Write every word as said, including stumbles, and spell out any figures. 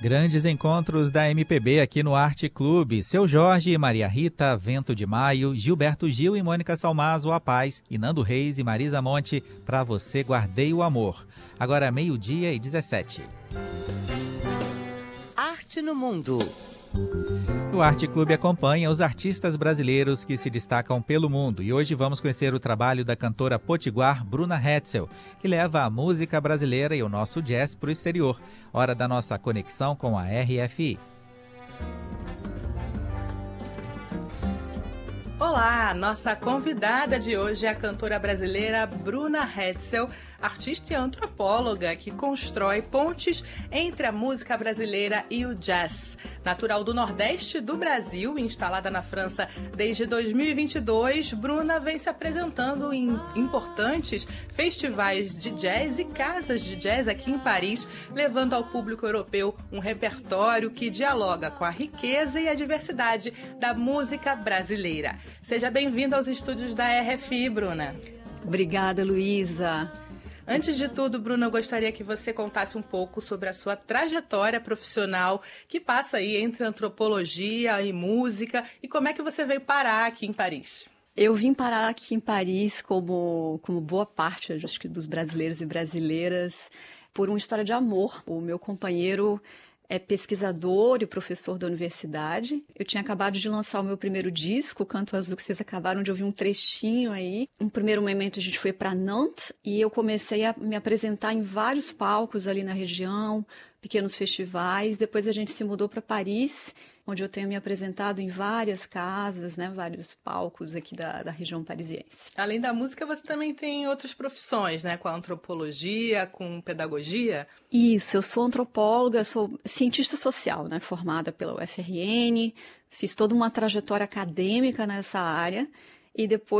Grandes encontros da M P B aqui no Arte Clube. Seu Jorge, Maria Rita, Vento de Maio, Gilberto Gil e Mônica Salmazo, A Paz, e Nando Reis e Marisa Monte, Pra Você Guardei o Amor. Agora meio-dia e dezessete. Arte no Mundo. O Arte Clube acompanha os artistas brasileiros que se destacam pelo mundo e hoje vamos conhecer o trabalho da cantora potiguar Bruna Hetzel, que leva a música brasileira e o nosso jazz para o exterior. Hora da nossa conexão com a R F I. Olá, nossa convidada de hoje é a cantora brasileira Bruna Hetzel, artista e antropóloga que constrói pontes entre a música brasileira e o jazz. Natural do Nordeste do Brasil, instalada na França desde dois mil e vinte e dois, Bruna vem se apresentando em importantes festivais de jazz e casas de jazz aqui em Paris, levando ao público europeu um repertório que dialoga com a riqueza e a diversidade da música brasileira. Seja bem-vinda aos estúdios da R F I, Bruna. Obrigada, Luísa. Antes de tudo, Bruna, eu gostaria que você contasse um pouco sobre a sua trajetória profissional, que passa aí entre antropologia e música, e como é que você veio parar aqui em Paris. Eu vim parar aqui em Paris, como, como boa parte, acho que, dos brasileiros e brasileiras, por uma história de amor. O meu companheiro é pesquisador e professor da universidade. Eu tinha acabado de lançar o meu primeiro disco, Canto Azul, que vocês acabaram de ouvir um trechinho aí. Um primeiro momento a gente foi para Nantes e eu comecei a me apresentar em vários palcos ali na região, pequenos festivais. Depois a gente se mudou para Paris, onde eu tenho me apresentado em várias casas, né, vários palcos aqui da, da região parisiense. Além da música, você também tem outras profissões, né, com a antropologia, com pedagogia? Isso, eu sou antropóloga, sou cientista social, né, formada pela U F R N, fiz toda uma trajetória acadêmica nessa área e depois